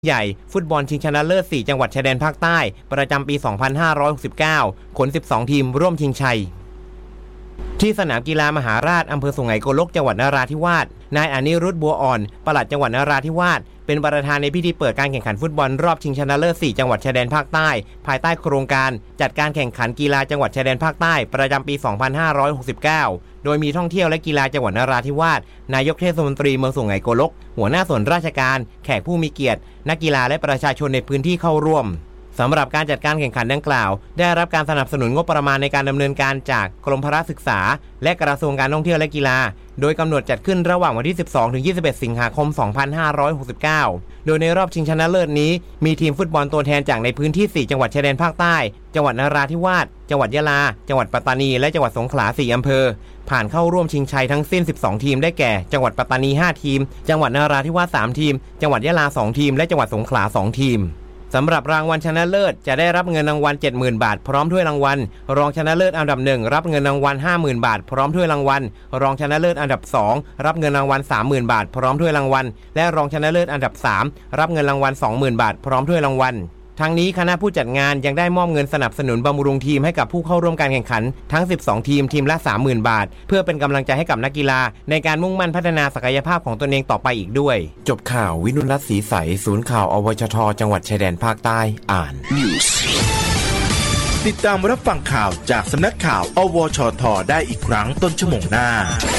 ใหญ่ฟุตบอลชิงชนะเลิศ4จังหวัดชายแดนภาคใต้ประจำปี2569ขน12ทีมร่วมชิงชัยที่สนามกีฬามหาราชอำเภอสุไหงโกลกจังหวัดนราธิวาสนายอนิรุทธบัวอ่อนปลัดจังหวัดนราธิวาสเป็นประธานในพิธีเปิดการแข่งขันฟุตบอลรอบชิงชนะเลิศ4จังหวัดชายแดนภาคใต้ภายใต้โครงการจัดการแข่งขันกีฬาจังหวัดชายแดนภาคใต้ประจำปี2569โดยมีท่องเที่ยวและกีฬาจังหวัดนราธิวาสนายกเทศมนตรีเมืองสุไหงโกลกหัวหน้าส่วนราชการแขกผู้มีเกียรตินักกีฬาและประชาชนในพื้นที่เข้าร่วมสำหรับการจัดการแข่งขันดังกล่าวได้รับการสนับสนุนงบประมาณในการดำเนินการจากกรมพละศึกษาและกระทรวงการท่องเที่ยวและกีฬาโดยกำหนดจัดขึ้นระหว่างวันที่ 12-21 สิงหาคม 2569โดยในรอบชิงชนะเลิศนี้มีทีมฟุตบอลตัวแทนจากในพื้นที่4จังหวัดชายแดนภาคใต้จังหวัดนราธิวาสจังหวัดยะลาจังหวัดปัตตานีและจังหวัดสงขลา4อำเภอผ่านเข้าร่วมชิงชัยทั้งสิ้น12ทีมได้แก่จังหวัดปัตตานี5ทีมจังหวัดนราธิวาส3ทีมจังหวัดยะลา2ทีมและจังหวัดสงขลา2ทีมสำหรับรางวัลชนะเลิศจะได้รับเงินรางวัล 70,000 บาทพร้อมถ้วยรางวัลรองชนะเลิศอันดับ1รับเงินรางวัล 50,000 บาทพร้อมถ้วยรางวัลรองชนะเลิศอันดับ2รับเงินรางวัล 30,000 บาทพร้อมถ้วยรางวัลและรองชนะเลิศอันดับ3รับเงินรางวัล 20,000 บาทพร้อมถ้วยรางวัลทั้งนี้คณะผู้จัดงานยังได้มอบเงินสนับสนุนบำรุงทีมให้กับผู้เข้าร่วมการแข่งขันทั้ง12ทีมทีมละ 30,000 บาทเพื่อเป็นกำลังใจให้กับนักกีฬาในการมุ่งมั่นพัฒนาศักยภาพของตนเองต่อไปอีกด้วยจบข่าววินุรัตน์ศรีใสศูนย์ข่าวอวชทจังหวัดชายแดนภาคใต้อ่าน News ติดตามรับฟังข่าวจากสำนักข่าวอวชทได้อีกครั้งต้นชั่วโมงหน้า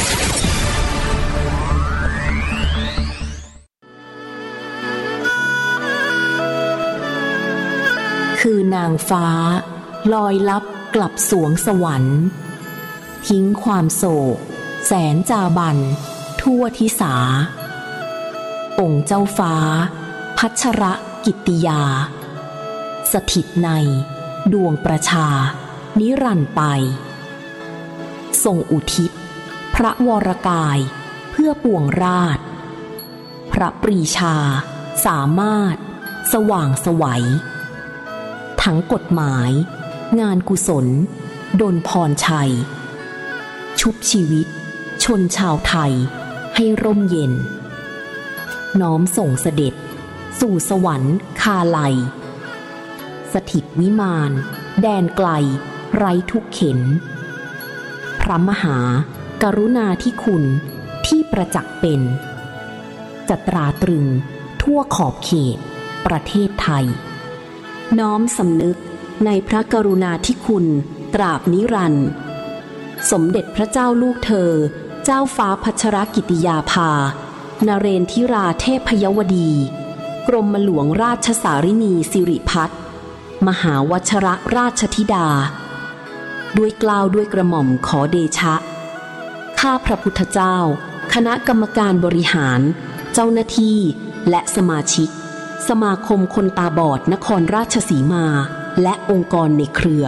คือนางฟ้าลอยลับกลับสวงสวรรค์ทิ้งความโศกแสนจาบันทั่วทิสาองค์เจ้าฟ้าพัชรกิตติยาสถิตในดวงประชานิรันดร์ไปทรงอุทิศพระวรกายเพื่อปวงราชพระปรีชาสามารถสว่างไสวทั้งกฎหมายงานกุศลดลพรชัยชุบชีวิตชนชาวไทยให้ร่มเย็นน้อมส่งเสด็จสู่สวรรค์คาไลสถิตวิมานแดนไกลไร้ทุกเข็ญพระมหากรุณาธิคุณที่ประจักษ์เป็นจะตราตรึงทั่วขอบเขตประเทศไทยน้อมสำนึกในพระกรุณาธิคุณตราบนิรันดร์สมเด็จพระเจ้าลูกเธอเจ้าฟ้าพัชรกิติยาภานเรนทิราเทพยวดีกรมหลวงราชสารินีสิริพัฒน์มหาวชรราชธิดาด้วยเกล้าด้วยกระหม่อมขอเดชะข้าพระพุทธเจ้าคณะกรรมการบริหารเจ้าหน้าที่และสมาชิกสมาคมคนตาบอดนครราชสีมาและองค์กรในเครือ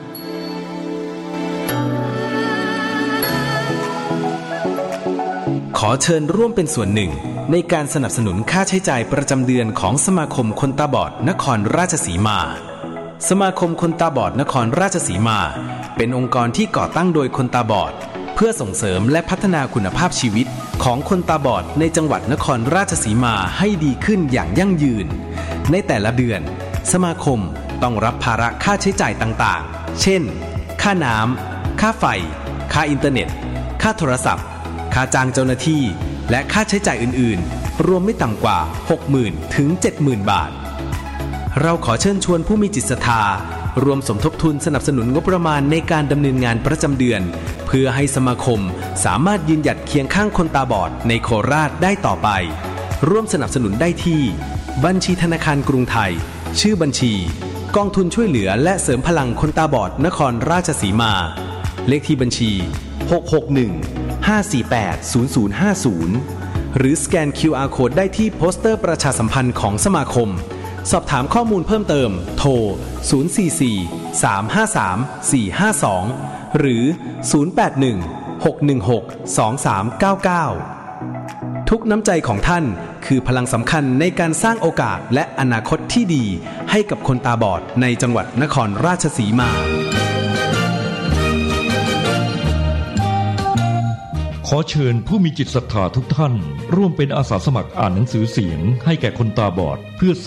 ขอเชิญร่วมเป็นส่วนหนึ่งในการสนับสนุนค่าใช้จ่ายประจำเดือนของสมาคมคนตาบอดนครราชสีมาสมาคมคนตาบอดนครราชสีมาเป็นองค์กรที่ก่อตั้งโดยคนตาบอดเพื่อส่งเสริมและพัฒนาคุณภาพชีวิตของคนตาบอดในจังหวัดนครราชสีมาให้ดีขึ้นอย่างยั่งยืนในแต่ละเดือนสมาคมต้องรับภาระค่าใช้จ่ายต่างๆเช่นค่าน้ำค่าไฟค่าอินเทอร์เน็ตค่าโทรศัพท์ค่าจ้างเจ้าหน้าที่และค่าใช้จ่ายอื่นๆรวมไม่ต่ำกว่า 60,000 ถึง 70,000 บาทเราขอเชิญชวนผู้มีจิตศรัทธารวมสมทบทุนสนับสนุนงบประมาณในการดำเนินงานประจำเดือนเพื่อให้สมาคมสามารถยืนหยัดเคียงข้างคนตาบอดในโคราชได้ต่อไปร่วมสนับสนุนได้ที่บัญชีธนาคารกรุงไทยชื่อบัญชีกองทุนช่วยเหลือและเสริมพลังคนตาบอดนครราชสีมาเลขที่บัญชี661-548-0050หรือสแกน QR Code ได้ที่โปสเตอร์ประชาสัมพันธ์ของสมาคมสอบถามข้อมูลเพิ่มเติมโทร044-353-452หรือ081-616-2399ทุกน้ำใจของท่านคือพลังสำคัญในการสร้างโอกาสและอนาคตที่ดีให้กับคนตาบอดในจังหวัดนครราชสีมาขอเชิญผู้มีจิตศรัทธาทุกท่านร่วมเป็นอาสาสมัครอ่านหนังสือเสียงให้แก่คนตาบอดเพื่อ